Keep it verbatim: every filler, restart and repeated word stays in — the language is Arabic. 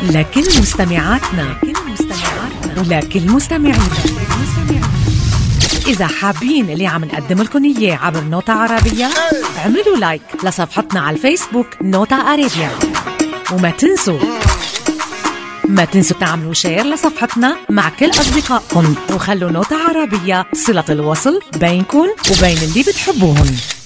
لكل مستمعاتنا ولكل مستمعينا، إذا حابين اللي عم نقدم لكم إياه عبر نوتا عربية، اعملوا لايك لصفحتنا على الفيسبوك نوتا عربية، وما تنسوا ما تنسوا تعملوا شير لصفحتنا مع كل أصدقائكم، وخلوا نوتا عربية صلة الوصل بينكم وبين اللي بتحبوهم.